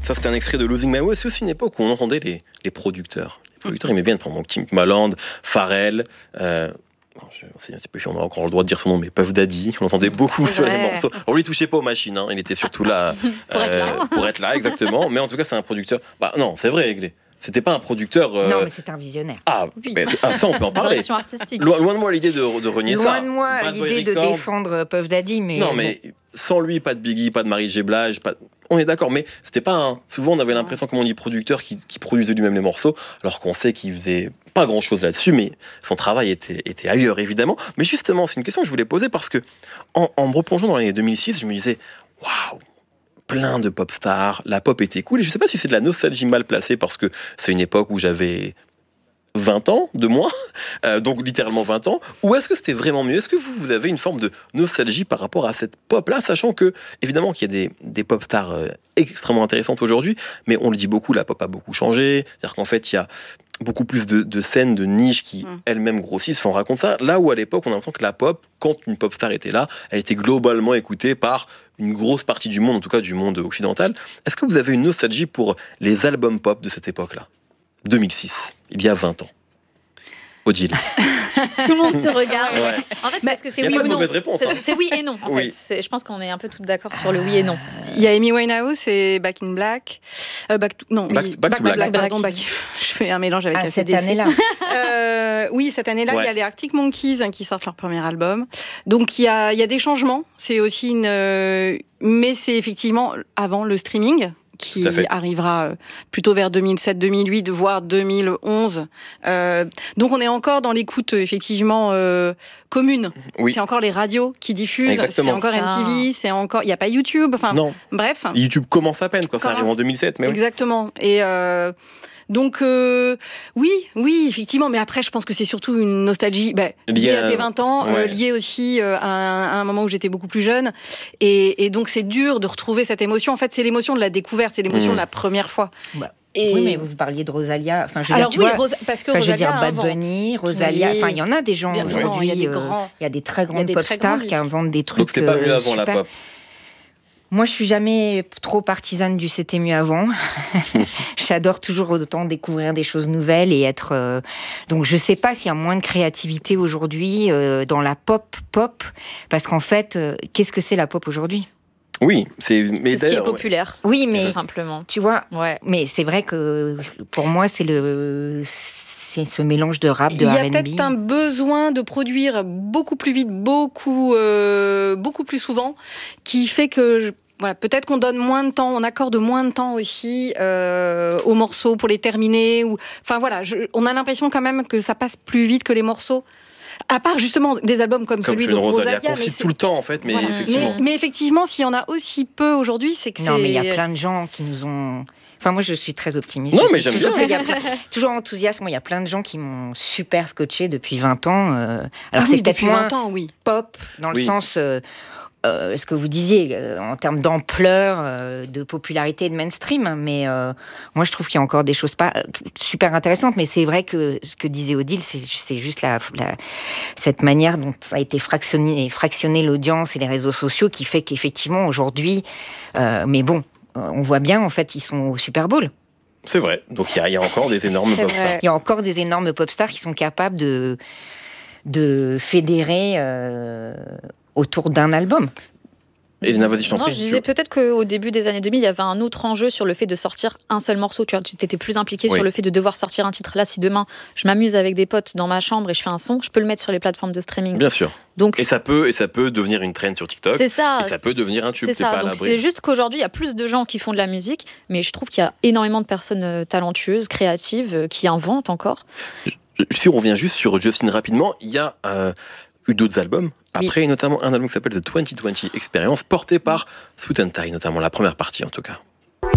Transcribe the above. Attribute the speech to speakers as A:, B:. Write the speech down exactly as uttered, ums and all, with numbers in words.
A: Ça, c'était un extrait de Losing My Way. C'est aussi une époque où on entendait les, les producteurs. Les producteurs aimaient bien prendre Timbaland, Pharrell. Euh, je ne sais pas si on a encore le droit de dire son nom, mais Puff Daddy. On l'entendait beaucoup
B: c'est
A: sur
B: vrai.
A: les morceaux. On lui touchait pas aux machines. Hein. Il était surtout là
B: pour, euh, être là.
A: pour être là, exactement. Mais en tout cas, c'est un producteur. Bah non, c'est vrai, Aiglé. C'était pas un producteur. Euh...
C: Non, mais c'est un visionnaire.
A: Ah,
B: oui.
A: mais, ah, ça, on peut en parler.
B: Direction artistique.
A: Loin, loin de moi l'idée de, de renier
C: Loin
A: ça.
C: de moi
A: Bad Boy
C: l'idée de
A: Records.
C: défendre Puff Daddy, mais.
A: Non, mais sans lui, pas de Biggie, pas de Mary J. Blige, pas... on est d'accord, mais c'était pas un... Souvent, on avait l'impression, comme on dit, producteur qui, qui produisait lui-même les morceaux, alors qu'on sait qu'il faisait pas grand-chose là-dessus, mais son travail était, était ailleurs, évidemment. Mais justement, c'est une question que je voulais poser parce que, en, en me replongeant dans l'année deux mille six, je me disais, waouh, plein de pop stars, la pop était cool, et je sais pas si c'est de la nostalgie mal placée parce que c'est une époque où j'avais vingt ans de moins, euh, donc littéralement vingt ans, ou est-ce que c'était vraiment mieux? Est-ce que vous, vous avez une forme de nostalgie par rapport à cette pop-là, sachant que, évidemment, qu'il y a des, des pop stars euh, extrêmement intéressantes aujourd'hui, mais on le dit beaucoup, la pop a beaucoup changé, c'est-à-dire qu'en fait, il y a beaucoup plus de, de scènes, de niches qui mm. elles-mêmes grossissent, on raconte ça, là où à l'époque, on a l'impression que la pop, quand une pop star était là, elle était globalement écoutée par une grosse partie du monde, en tout cas du monde occidental. Est-ce que vous avez une nostalgie pour les albums pop de cette époque-là? deux mille six, il y a vingt ans. Odile.
B: Tout le monde se regarde.
A: Ouais.
B: En fait, c'est parce que c'est
A: y a
B: oui
A: pas
B: ou
A: de
B: non.
A: mauvaise réponse,
B: C'est,
A: hein.
B: c'est oui et non. En
A: Oui.
B: fait, c'est, je pense qu'on est un peu toutes d'accord sur le oui et non.
D: Il y a Amy Winehouse et Back in Black. Euh, back to, non,
A: Back-
D: oui,
A: Back to Black.
D: pardon, Back- je fais un mélange avec
C: Ah,
D: A C
C: cette
D: D C.
C: année-là.
D: Euh, oui, cette année-là,
A: Ouais.
D: il y a les Arctic Monkeys hein, qui sortent leur premier album. Donc il y a, il y a des changements. C'est aussi une, euh, mais c'est effectivement avant le streaming qui
A: Tout à fait.
D: arrivera euh, plutôt vers deux mille sept deux mille huit, voire deux mille onze. Euh, donc on est encore dans l'écoute euh, effectivement euh, commune.
A: Oui.
D: C'est encore les radios qui diffusent,
A: Exactement.
D: c'est encore
B: Ça.
D: M T V, c'est encore, il n'y a pas YouTube. Enfin,
A: Non,
D: bref.
A: YouTube commence à peine, quoi. Ça
D: Commence-
A: arrive en deux mille sept, mais oui.
D: Exactement. Et euh, donc, euh, oui, oui, effectivement. Mais après, je pense que c'est surtout une nostalgie bah,
A: Liée
D: liée
A: à-
D: à tes vingt ans,
A: ouais.
D: euh, liée aussi euh, à, un, à un moment où j'étais beaucoup plus jeune. Et, et donc, c'est dur de retrouver cette émotion. En fait, c'est l'émotion de la découverte, c'est l'émotion
A: Mmh.
D: de la première fois.
C: Bah,
D: Et...
C: Oui, mais vous parliez de Rosalia. Enfin, je veux
D: Alors
C: dire, tu
D: oui,
C: vois,
D: Rosa- parce que
C: enfin, je veux
D: Rosalia
C: dire Bad
D: invente.
C: Bunny, Rosalia.
D: Oui.
C: Enfin, il y en a des gens
D: Bien,
C: aujourd'hui.
D: non, il y a des
C: euh,
D: grands.
C: il y a des très grandes
D: des
C: pop
D: très
C: stars
D: grands
C: qui
D: disques.
C: inventent des trucs.
A: Donc c'était pas mieux
C: euh,
A: avant la
C: super.
A: pop.
C: Moi, je suis jamais trop partisane du c'était mieux avant. J'adore toujours autant découvrir des choses nouvelles et être. euh, Donc, je sais pas s'il y a moins de créativité aujourd'hui euh, dans la pop pop, parce qu'en fait, euh, qu'est-ce que c'est la pop aujourd'hui?
A: Oui, c'est. Mais
B: C'est ce qui est
A: d'ailleurs, ouais.
B: populaire,
C: Oui, mais
B: tout simplement.
C: tu vois,
B: Ouais.
C: mais c'est vrai que pour moi, c'est le, c'est ce mélange de rap, de
D: Il y a
C: R and B.
D: peut-être un besoin de produire beaucoup plus vite, beaucoup, euh, beaucoup plus souvent, qui fait que je- voilà, peut-être qu'on donne moins de temps, on accorde moins de temps aussi euh, aux morceaux pour les terminer. Ou, enfin voilà, je- on a l'impression quand même que ça passe plus vite que les morceaux. À part justement des albums comme,
A: Comme
D: celui
A: celui
D: de Rosalia,
A: qu'on
D: mais,
A: cite
D: c'est-
A: tout le temps, en fait, mais
D: voilà.
A: effectivement.
D: mais, mais effectivement, s'il y en a aussi peu aujourd'hui, c'est que
C: Non,
D: c'est...
C: mais il y a plein de gens qui nous ont. Enfin, moi, je suis très optimiste.
A: Non,
C: Je
A: mais
C: dis
A: j'aime
C: toujours
A: bien.
C: qu'il y a plein- toujours enthousiaste. Moi, il y a plein de gens qui m'ont super scotché depuis vingt ans. euh,
D: Ah
C: Alors,
D: oui,
C: c'est peut-être
D: depuis
C: moins
D: vingt ans, oui.
C: pop dans le
A: Oui.
C: sens. euh, euh, ce que vous disiez euh, en termes d'ampleur, euh, de popularité et de mainstream, mais euh, moi je trouve qu'il y a encore des choses pas euh, super intéressantes, mais c'est vrai que ce que disait Odile, c'est, c'est juste la, la, cette manière dont ça a été fractionné, fractionné l'audience et les réseaux sociaux qui fait qu'effectivement aujourd'hui, euh, mais bon, euh, on voit bien en fait ils sont au Super Bowl.
A: C'est vrai. Donc il y, a- il y a encore des énormes
B: C'est
A: pop
B: vrai.
A: stars.
C: Il y a encore des énormes pop stars qui sont capables de, de fédérer euh, autour d'un album.
A: Elena, vas-y, je t'en
B: Non,
A: prie.
B: je disais peut-être qu'au début des années deux mille, il y avait un autre enjeu sur le fait de sortir un seul morceau. Tu vois, tu étais plus impliqué
A: Oui.
B: sur le fait de devoir sortir un titre. Là, si demain, je m'amuse avec des potes dans ma chambre et je fais un son, je peux le mettre sur les plateformes de streaming.
A: Bien sûr.
B: Donc,
A: Et ça peut, et ça peut devenir une trend sur TikTok.
B: c'est ça.
A: Et ça peut devenir un tube.
B: C'est
A: T'es
B: ça.
A: pas à
B: Donc,
A: l'abri.
B: c'est juste qu'aujourd'hui, il y a plus de gens qui font de la musique, mais je trouve qu'il y a énormément de personnes euh, talentueuses, créatives, euh, qui inventent encore.
A: Si on revient juste sur Justin rapidement, il y a euh, eu d'autres albums.
B: Oui.
A: Après, notamment un album qui s'appelle The vingt vingt Experience, porté par Suit and Tie, notamment la première partie en tout cas.